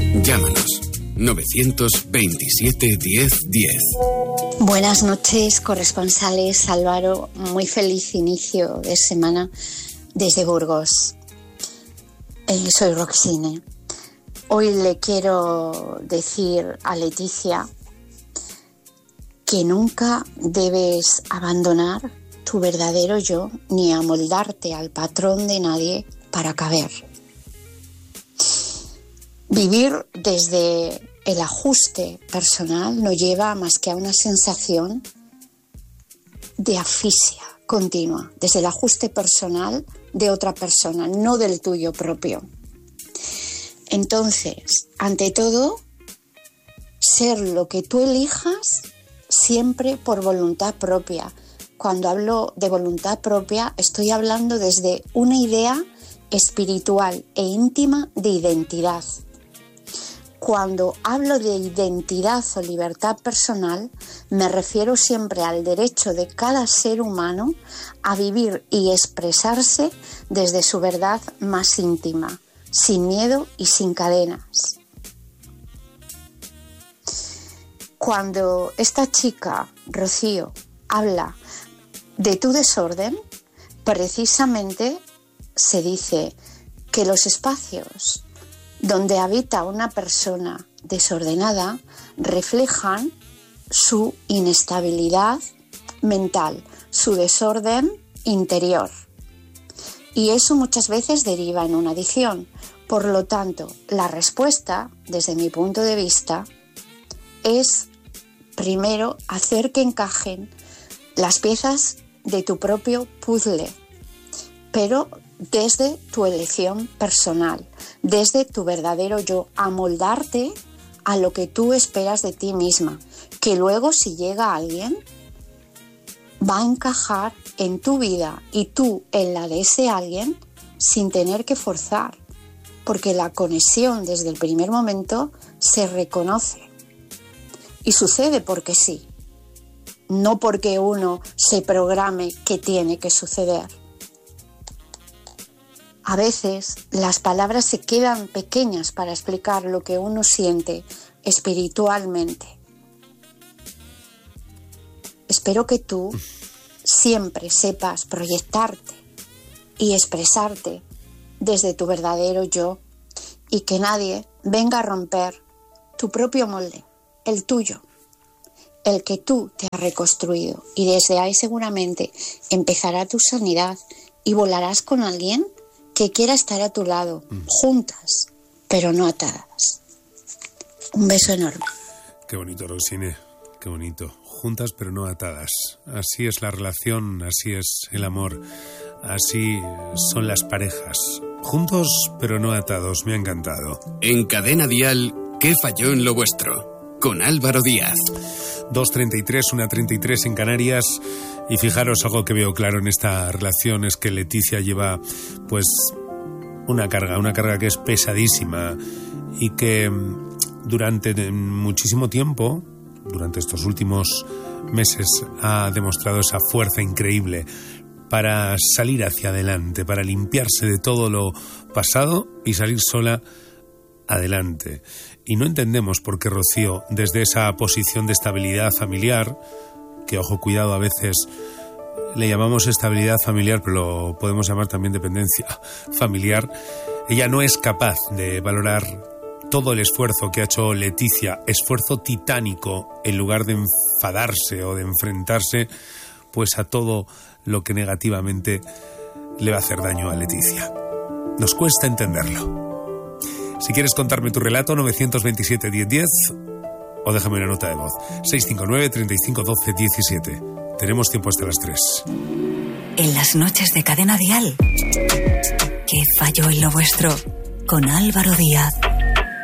Llámanos 927 10 10. Buenas noches, corresponsales. Álvaro, muy feliz inicio de semana desde Burgos. Soy Roxine. Hoy le quiero decir a Leticia que nunca debes abandonar tu verdadero yo ni amoldarte al patrón de nadie para caber. Vivir desde el ajuste personal no lleva más que a una sensación de asfixia continua, desde el ajuste personal de otra persona, no del tuyo propio. Entonces, ante todo, ser lo que tú elijas siempre por voluntad propia. Cuando hablo de voluntad propia, estoy hablando desde una idea espiritual e íntima de identidad. Cuando hablo de identidad o libertad personal, me refiero siempre al derecho de cada ser humano a vivir y expresarse desde su verdad más íntima, sin miedo y sin cadenas. Cuando esta chica, Rocío, habla de tu desorden, precisamente se dice que los espacios donde habita una persona desordenada reflejan su inestabilidad mental, su desorden interior. Y eso muchas veces deriva en una adicción. Por lo tanto, la respuesta, desde mi punto de vista, es primero hacer que encajen las piezas de tu propio puzzle, pero desde tu elección personal, desde tu verdadero yo, amoldarte a lo que tú esperas de ti misma, que luego si llega alguien va a encajar en tu vida y tú en la de ese alguien sin tener que forzar, porque la conexión desde el primer momento se reconoce y sucede porque sí, no porque uno se programe que tiene que suceder. A veces las palabras se quedan pequeñas para explicar lo que uno siente espiritualmente. Espero que tú siempre sepas proyectarte y expresarte desde tu verdadero yo y que nadie venga a romper tu propio molde, el tuyo, el que tú te has reconstruido. Y desde ahí seguramente empezará tu sanidad y volarás con alguien que quiera estar a tu lado, juntas, pero no atadas. Un beso enorme. Qué bonito, Roxine, qué bonito. Juntas, pero no atadas. Así es la relación, así es el amor, así son las parejas. Juntos, pero no atados. Me ha encantado. En Cadena Dial, ¿qué falló en lo vuestro? Con Álvaro Díaz. 2:33, 1:33 en Canarias. Y fijaros, algo que veo claro en esta relación es que Leticia lleva pues una carga que es pesadísima y que durante muchísimo tiempo, durante estos últimos meses, ha demostrado esa fuerza increíble para salir hacia adelante, para limpiarse de todo lo pasado y salir sola adelante. Y no entendemos por qué Rocío, desde esa posición de estabilidad familiar, que, ojo, cuidado, a veces le llamamos estabilidad familiar, pero lo podemos llamar también dependencia familiar, ella no es capaz de valorar todo el esfuerzo que ha hecho Leticia, esfuerzo titánico, en lugar de enfadarse o de enfrentarse pues a todo lo que negativamente le va a hacer daño a Leticia. Nos cuesta entenderlo. Si quieres contarme tu relato, 927 1010 o déjame una nota de voz, 659 35 12 17. Tenemos tiempo hasta las 3. En las noches de Cadena Dial, ¿qué falló en lo vuestro? Con Álvaro Díaz.